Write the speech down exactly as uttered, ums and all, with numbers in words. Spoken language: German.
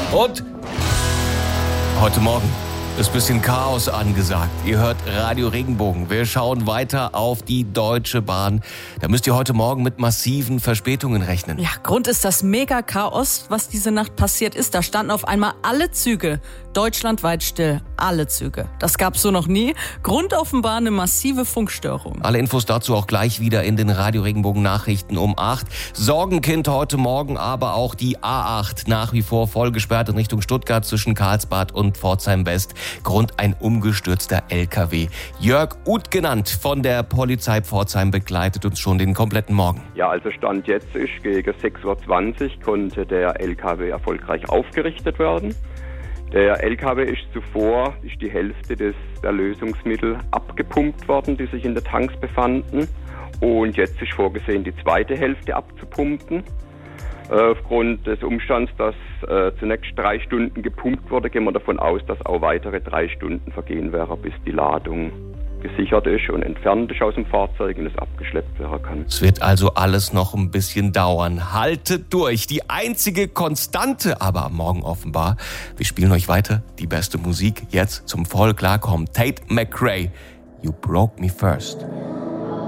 Und heute Morgen ist ein bisschen Chaos angesagt. Ihr hört Radio Regenbogen. Wir schauen weiter auf die Deutsche Bahn. Da müsst ihr heute Morgen mit massiven Verspätungen rechnen. Ja, Grund ist das Mega-Chaos, was diese Nacht passiert ist. Da standen auf einmal alle Züge deutschlandweit still. Alle Züge. Das gab's so noch nie. Grund offenbar eine massive Funkstörung. Alle Infos dazu auch gleich wieder in den Radio Regenbogen Nachrichten um acht. Sorgenkind heute Morgen aber auch die A acht. Nach wie vor voll gesperrt in Richtung Stuttgart zwischen Karlsbad und Pforzheim West. Grund ein umgestürzter L K W. Jörg Uth genannt von der Polizei Pforzheim begleitet uns schon den kompletten Morgen. Ja, also Stand jetzt ist, gegen sechs Uhr zwanzig konnte der L K W erfolgreich aufgerichtet werden. Der L K W ist zuvor, ist die Hälfte des, der Lösungsmittel abgepumpt worden, die sich in den Tanks befanden. Und jetzt ist vorgesehen, die zweite Hälfte abzupumpen. Äh, aufgrund des Umstands, dass äh, zunächst drei Stunden gepumpt wurde, gehen wir davon aus, dass auch weitere drei Stunden vergehen werden, bis die Ladung gesichert ist und entfernt ist aus dem Fahrzeug und es abgeschleppt werden kann. Es wird also alles noch ein bisschen dauern. Haltet durch. Die einzige Konstante aber am Morgen offenbar. Wir spielen euch weiter die beste Musik. Jetzt zum voll klarkommen. Tate McRae, You Broke Me First.